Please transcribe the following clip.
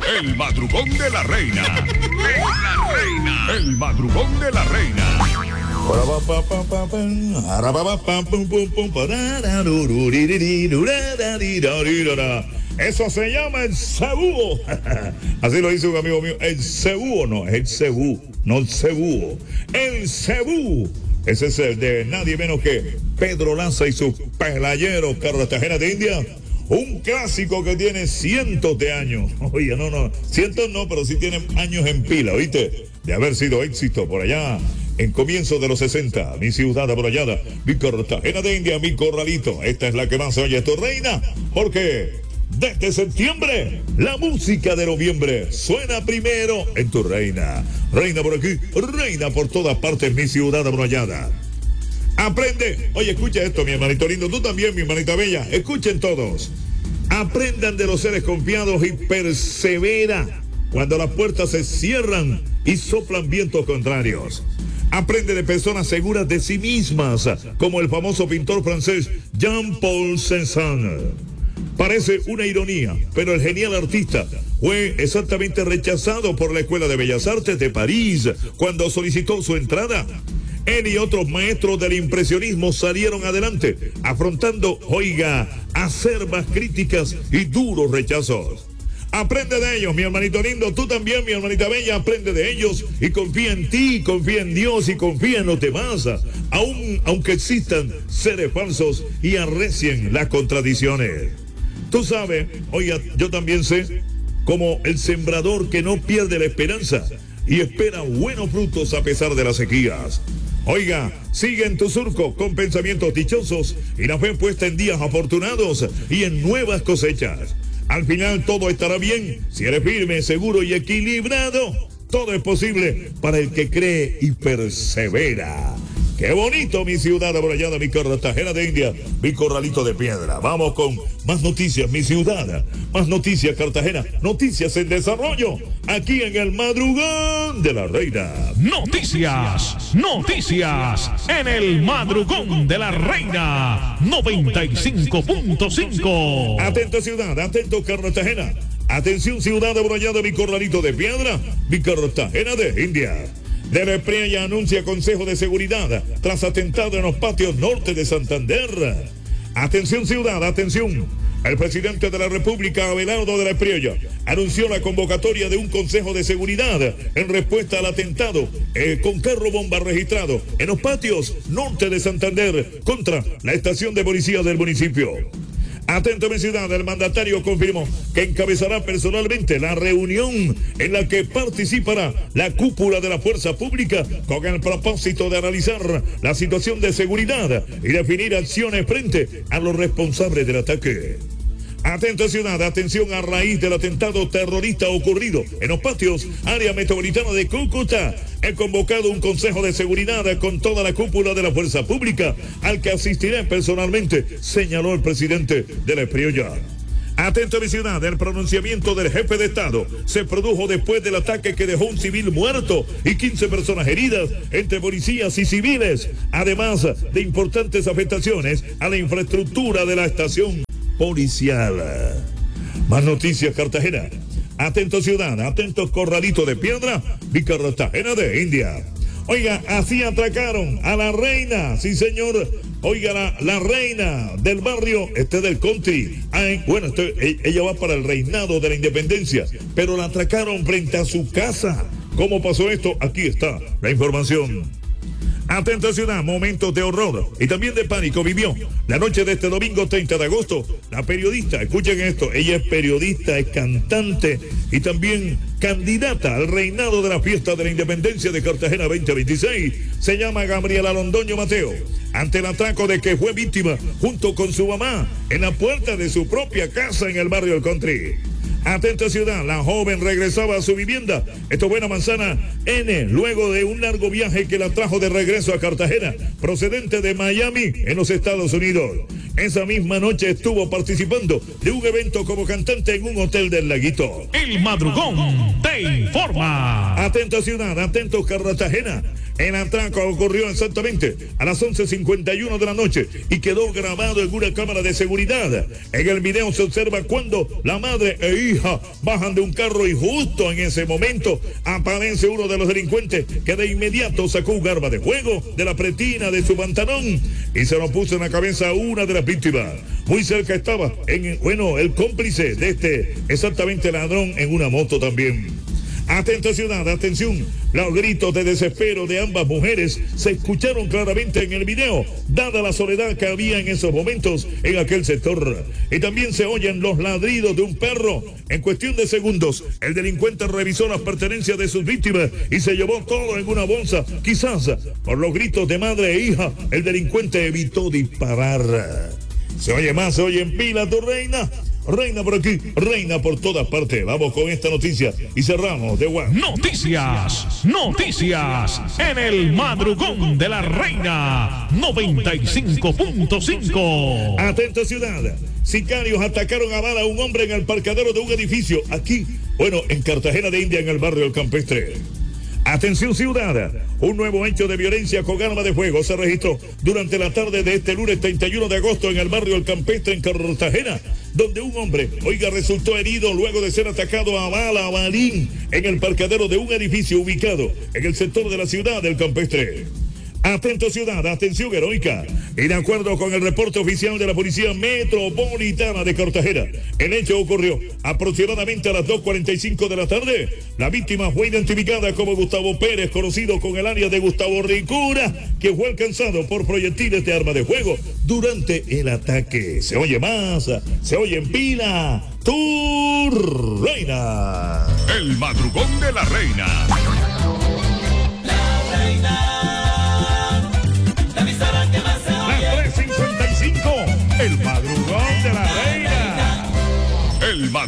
El madrugón de la reina. El madrugón de la reina. Eso se llama el cebúo. Así lo dice un amigo mío. El cebúo, no, es el cebú, no el cebúo. El cebú. Ese es el de nadie menos que Pedro Lanza y sus pelayeros Cartagena de India. Un clásico que tiene cientos de años. Oye, no, cientos no, pero sí tiene años en pila, ¿oíste? De haber sido éxito por allá en comienzos de los 60. Mi ciudad amurallada, mi Cartagena de India, mi corralito. Esta es la que más se oye, tu reina, porque desde septiembre, la música de noviembre suena primero en tu reina. Reina por aquí, reina por todas partes, mi ciudad amurallada. Aprende. Oye, escucha esto, mi hermanito lindo. Tú también, mi hermanita bella. Escuchen todos. Aprendan de los seres confiados y persevera cuando las puertas se cierran y soplan vientos contrarios. Aprende de personas seguras de sí mismas, como el famoso pintor francés Jean-Paul Cézanne. Parece una ironía, pero el genial artista fue exactamente rechazado por la Escuela de Bellas Artes de París cuando solicitó su entrada. Él y otros maestros del impresionismo salieron adelante, afrontando, acerbas críticas y duros rechazos. Aprende de ellos, mi hermanito lindo. Tú también, mi hermanita bella, aprende de ellos y confía en ti, confía en Dios y confía en los demás, aunque existan seres falsos y arrecien las contradicciones. Tú sabes, oiga, yo también sé, como el sembrador que no pierde la esperanza y espera buenos frutos a pesar de las sequías. Oiga, sigue en tu surco con pensamientos dichosos y la fe puesta en días afortunados y en nuevas cosechas. Al final todo estará bien si eres firme, seguro y equilibrado. Todo es posible para el que cree y persevera. ¡Qué bonito, mi ciudad amurallada, mi Cartagena de India, mi corralito de piedra! Vamos con más noticias, mi ciudad. Más noticias, Cartagena. Noticias en desarrollo. Aquí en el madrugón de la reina. Noticias en el madrugón de la reina. 95.5. Atento, ciudad. Atento, Cartagena. Atención, ciudad amurallada, mi corralito de piedra, mi Cartagena de India. De la Espriella anuncia Consejo de Seguridad tras atentado en los patios norte de Santander. Atención, ciudad, atención. El presidente de la República, Abelardo de la Espriella, anunció la convocatoria de un Consejo de Seguridad en respuesta al atentado con carro bomba registrado en los patios norte de Santander contra la estación de policía del municipio. Atento, mi ciudad, el mandatario confirmó que encabezará personalmente la reunión en la que participará la cúpula de la fuerza pública con el propósito de analizar la situación de seguridad y definir acciones frente a los responsables del ataque. Atento, ciudad, atención, a raíz del atentado terrorista ocurrido en los patios, área metropolitana de Cúcuta, he convocado un consejo de seguridad con toda la cúpula de la fuerza pública, al que asistiré personalmente, señaló el presidente de la Espriella. Atento, mi ciudad, el pronunciamiento del jefe de Estado se produjo después del ataque que dejó un civil muerto y 15 personas heridas entre policías y civiles, además de importantes afectaciones a la infraestructura de la estación policial. Más noticias, Cartagena. Atento, ciudad, atentos, corralito de piedra, mi Cartagena de India. Oiga, así atracaron a la reina, sí señor. Oiga, la reina del barrio del country. Ella va para el reinado de la independencia, pero la atracaron frente a su casa. ¿Cómo pasó esto? Aquí está la información. Atenta, ciudad, momentos de horror y también de pánico vivió la noche de este domingo 30 de agosto. La periodista, escuchen esto, ella es periodista, es cantante y también candidata al reinado de la fiesta de la independencia de Cartagena 2026. Se llama Gabriela Londoño Mateo. Ante el atraco de que fue víctima junto con su mamá en la puerta de su propia casa en el barrio del country. Atenta, ciudad, la joven regresaba a su vivienda, Buena Manzana N, luego de un largo viaje que la trajo de regreso a Cartagena, procedente de Miami, en los Estados Unidos. Esa misma noche estuvo participando de un evento como cantante en un hotel del Laguito. El madrugón te informa. Atenta, ciudad, atentos, Cartagena. El atraco ocurrió exactamente a las 11:51 de la noche y quedó grabado en una cámara de seguridad. En el video se observa cuando la madre e hija bajan de un carro y justo en ese momento aparece uno de los delincuentes que de inmediato sacó un arma de fuego de la pretina de su pantalón y se lo puso en la cabeza a una de las víctimas. Muy cerca estaba, el cómplice de este exactamente ladrón en una moto también. Atenta ciudad, atención, los gritos de desespero de ambas mujeres se escucharon claramente en el video, dada la soledad que había en esos momentos en aquel sector. Y también se oyen los ladridos de un perro. En cuestión de segundos, el delincuente revisó las pertenencias de sus víctimas y se llevó todo en una bolsa. Quizás por los gritos de madre e hija, el delincuente evitó disparar. Se oye más, se oye en pila tu reina. Reina por aquí, reina por todas partes. Vamos con esta noticia y cerramos de One. Noticias en el madrugón de la reina 95.5. Atenta ciudad. Sicarios atacaron a bala a un hombre en el parqueadero de un edificio aquí, en Cartagena de India, en el barrio El Campestre. Atención ciudad, un nuevo hecho de violencia con arma de fuego se registró durante la tarde de este lunes 31 de agosto en el barrio El Campestre en Cartagena, donde un hombre, resultó herido luego de ser atacado a bala a balín en el parqueadero de un edificio ubicado en el sector de la ciudad del Campestre. Atento ciudad, atención heroica. Y de acuerdo con el reporte oficial de la Policía Metropolitana de Cartagena, el hecho ocurrió aproximadamente a las 2:45 de la tarde. La víctima fue identificada como Gustavo Pérez, conocido con el alias de Gustavo Ricura, que fue alcanzado por proyectiles de arma de fuego durante el ataque. Se oye más, se oye en pila, tu reina. El madrugón de la reina.